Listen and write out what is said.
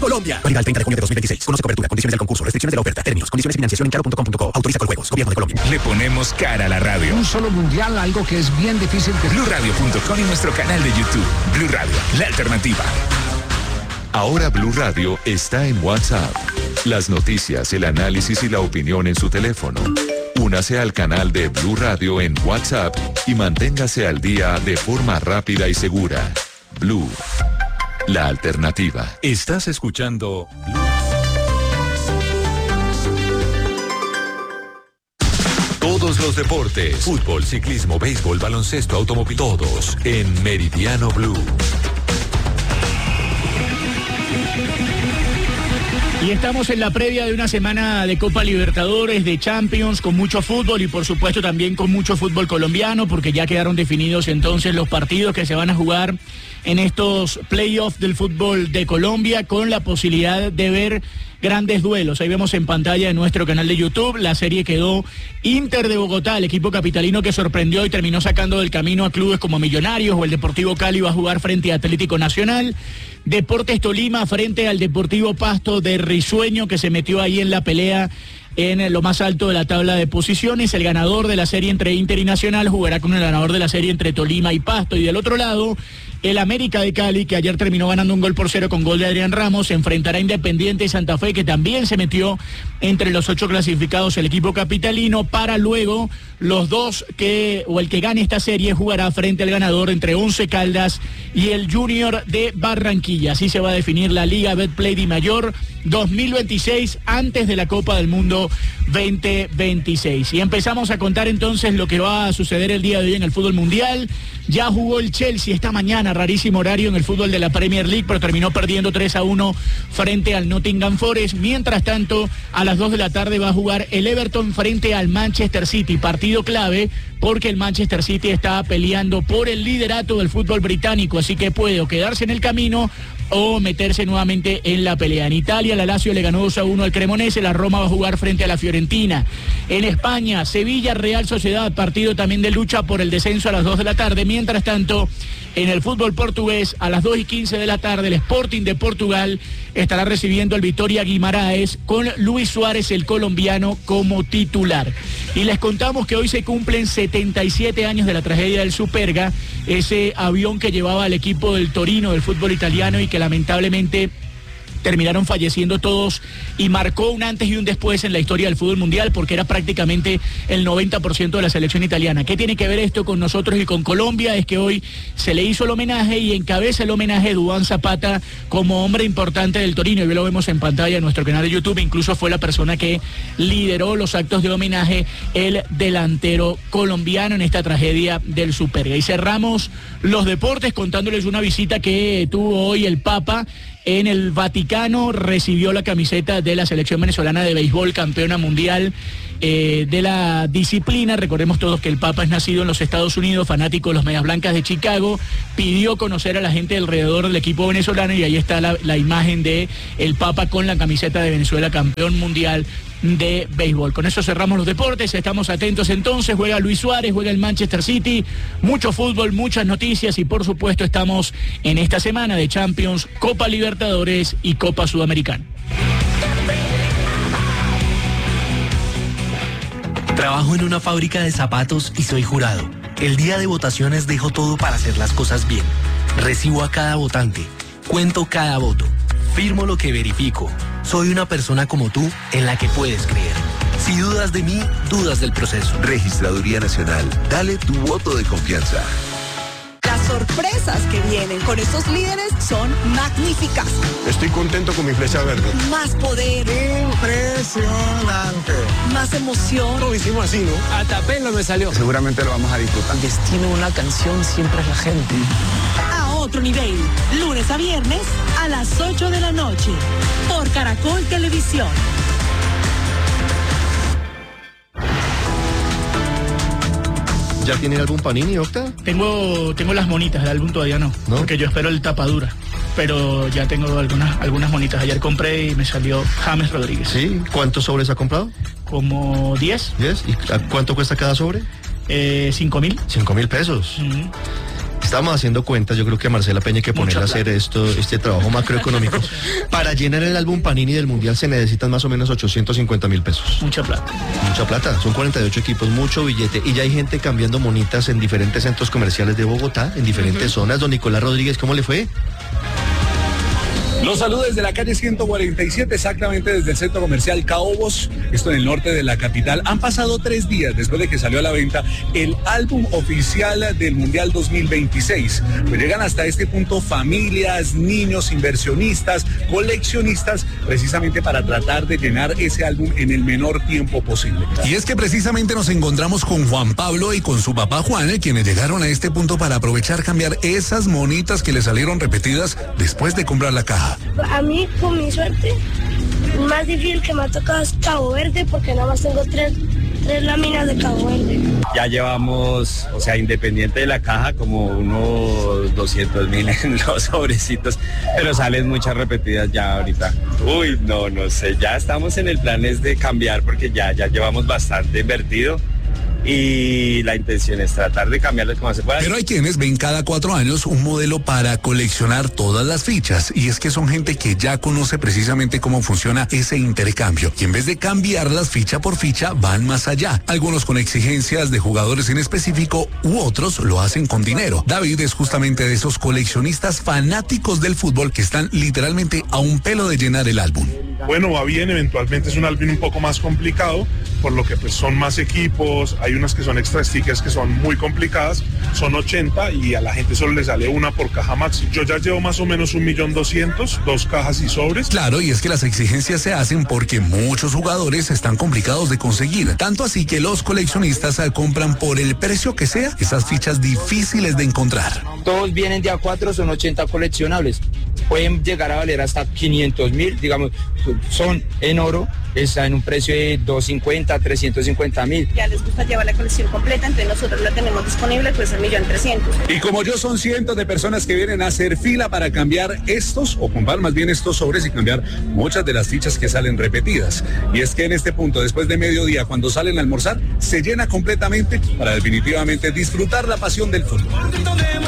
Colombia. Válida al 30 de junio de 2026. Conoce cobertura, condiciones del concurso, restricciones de la oferta, términos, condiciones y financiación en claro.com.co. Autoriza con juegos. Gobierno de Colombia. Le ponemos cara a la radio. Un solo mundial, algo que es bien difícil que... BluRadio.com y nuestro canal de YouTube. Blue Radio, la alternativa. Ahora Blue Radio está en WhatsApp. Las noticias, el análisis y la opinión en su teléfono. Únase al canal de Blue Radio en WhatsApp y manténgase al día de forma rápida y segura. Blue, la alternativa. Estás escuchando Blue. Todos los deportes, fútbol, ciclismo, béisbol, baloncesto, automóvil, todos en Meridiano Blue. Y estamos en la previa de una semana de Copa Libertadores, de Champions, con mucho fútbol y por supuesto también con mucho fútbol colombiano, porque ya quedaron definidos entonces los partidos que se van a jugar en estos playoffs del fútbol de Colombia, con la posibilidad de ver grandes duelos. Ahí vemos en pantalla en nuestro canal de YouTube, la serie quedó Inter de Bogotá, el equipo capitalino que sorprendió y terminó sacando del camino a clubes como Millonarios, o el Deportivo Cali va a jugar frente a Atlético Nacional. Deportes Tolima frente al Deportivo Pasto de Risueño, que se metió ahí en la pelea en lo más alto de la tabla de posiciones. El ganador de la serie entre Inter y Nacional jugará con el ganador de la serie entre Tolima y Pasto. Y del otro lado, el América de Cali, que ayer terminó ganando 1-0 con gol de Adrián Ramos, se enfrentará a Independiente y Santa Fe, que también se metió entre los 8 clasificados el equipo capitalino, para luego el que gane esta serie jugará frente al ganador entre Once Caldas y el Junior de Barranquilla. Así se va a definir la Liga Betplay Di Mayor 2026 antes de la Copa del Mundo 2026. Y empezamos a contar entonces lo que va a suceder el día de hoy en el fútbol mundial. Ya jugó el Chelsea esta mañana, rarísimo horario en el fútbol de la Premier League, pero terminó perdiendo 3-1 frente al Nottingham Forest. Mientras tanto, a las 2 de la tarde va a jugar el Everton frente al Manchester City, partido clave porque el Manchester City está peleando por el liderato del fútbol británico, así que puede o quedarse en el camino o meterse nuevamente en la pelea. En Italia, la Lazio le ganó 2-1 al Cremonese, la Roma va a jugar frente a la Fiorentina. En España, Sevilla, Real Sociedad, partido también de lucha por el descenso a las 2 de la tarde. Mientras tanto, en el fútbol portugués, a las 2:15 de la tarde, el Sporting de Portugal estará recibiendo el Vitória Guimaraes con Luis Suárez, el colombiano, como titular. Y les contamos que hoy se cumplen 77 años de la tragedia del Superga, ese avión que llevaba al equipo del Torino del fútbol italiano y que lamentablemente terminaron falleciendo todos, y marcó un antes y un después en la historia del fútbol mundial, porque era prácticamente el 90% de la selección italiana. ¿Qué tiene que ver esto con nosotros y con Colombia? Es que hoy se le hizo el homenaje y encabeza el homenaje Duván Zapata como hombre importante del Torino, y hoy lo vemos en pantalla en nuestro canal de YouTube. Incluso fue la persona que lideró los actos de homenaje, el delantero colombiano, en esta tragedia del Superga. Y cerramos los deportes contándoles una visita que tuvo hoy el Papa en el Vaticano. Recibió la camiseta de la selección venezolana de béisbol, campeona mundial de la disciplina. Recordemos todos que el Papa es nacido en los Estados Unidos, fanático de los Medias Blancas de Chicago. Pidió conocer a la gente alrededor del equipo venezolano, y ahí está la imagen de el Papa con la camiseta de Venezuela, campeón mundial de béisbol. Con eso cerramos los deportes, estamos atentos entonces. Juega Luis Suárez, juega el Manchester City, mucho fútbol, muchas noticias, y por supuesto estamos en esta semana de Champions, Copa Libertadores y Copa Sudamericana. Trabajo en una fábrica de zapatos y soy jurado. El día de votaciones dejo todo para hacer las cosas bien. Recibo a cada votante, cuento cada voto, firmo lo que verifico. Soy una persona como tú en la que puedes creer. Si dudas de mí, dudas del proceso. Registraduría Nacional, dale tu voto de confianza. Las sorpresas que vienen con estos líderes son magníficas. Estoy contento con mi flecha verde. Más poder. Impresionante. Más emoción. Lo hicimos así, ¿no? Hasta pelo me salió. Seguramente lo vamos a disfrutar. El destino de una canción siempre es la gente. A otro nivel. Lunes a viernes a las 8 de la noche. Por Caracol Televisión. ¿Ya tiene álbum Panini, Octa? Tengo las monitas, el álbum todavía no, porque yo espero el tapadura. Pero ya tengo algunas monitas. Ayer compré y me salió James Rodríguez. ¿Sí? ¿Cuántos sobres ha comprado? Como 10. ¿10? ¿Y cuánto cuesta cada sobre? 5,000. 5,000 pesos. Estamos haciendo cuentas, yo creo que a Marcela Peña hay que ponerla a hacer este trabajo macroeconómico. Para llenar el álbum Panini del Mundial se necesitan más o menos 850.000 pesos. Mucha plata. Mucha plata, son 48 equipos, mucho billete. Y ya hay gente cambiando monitas en diferentes centros comerciales de Bogotá, en diferentes zonas. Don Nicolás Rodríguez, ¿cómo le fue? Los saludos desde la calle 147, exactamente desde el centro comercial Caobos, esto en el norte de la capital. Han pasado 3 días después de que salió a la venta el álbum oficial del Mundial 2026. Pues llegan hasta este punto familias, niños, inversionistas, coleccionistas, precisamente para tratar de llenar ese álbum en el menor tiempo posible. Y es que precisamente nos encontramos con Juan Pablo y con su papá Juan, quienes llegaron a este punto para aprovechar cambiar esas monitas que le salieron repetidas después de comprar la caja. A mí, con mi suerte, más difícil que me ha tocado es Cabo Verde, porque nada más tengo tres láminas de Cabo Verde. Ya llevamos, o sea, independiente de la caja, como unos 200.000 en los sobrecitos, pero salen muchas repetidas ya ahorita. Uy, no sé, ya estamos en el plan es de cambiar porque ya llevamos bastante invertido. Y la intención es tratar de cambiarlo como se pueda. Pero hay quienes ven cada 4 años un modelo para coleccionar todas las fichas, y es que son gente que ya conoce precisamente cómo funciona ese intercambio, y en vez de cambiarlas ficha por ficha van más allá, algunos con exigencias de jugadores en específico u otros lo hacen con dinero. David es justamente de esos coleccionistas fanáticos del fútbol que están literalmente a un pelo de llenar el álbum. Bueno, va bien, eventualmente es un álbum un poco más complicado, por lo que pues son más equipos, hay unas que son extra stickers que son muy complicadas, son 80 y a la gente solo le sale una por caja máxima. Yo ya llevo más o menos 1.200.000, 2 cajas y sobres. Claro, y es que las exigencias se hacen porque muchos jugadores están complicados de conseguir, tanto así que los coleccionistas compran por el precio que sea esas fichas difíciles de encontrar. Todos vienen de A4, son 80 coleccionables. Pueden llegar a valer hasta 500.000, digamos, son en oro, está en un precio de 250, 350.000. Ya les gusta llevar la colección completa, entonces nosotros la tenemos disponible, pues 1.300.000. Y como yo, son cientos de personas que vienen a hacer fila para cambiar estos, o comprar más bien estos sobres y cambiar muchas de las fichas que salen repetidas. Y es que en este punto, después de mediodía, cuando salen a almorzar, se llena completamente para definitivamente disfrutar la pasión del fútbol.